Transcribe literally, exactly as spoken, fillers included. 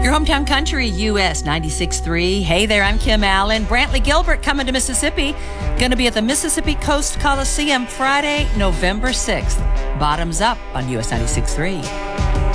Your hometown country, U S ninety-six point three. Hey there, I'm Kim Allen. Brantley Gilbert coming to Mississippi. Going to be at the Mississippi Coast Coliseum Friday, November sixth. Bottoms up on U S ninety-six point three.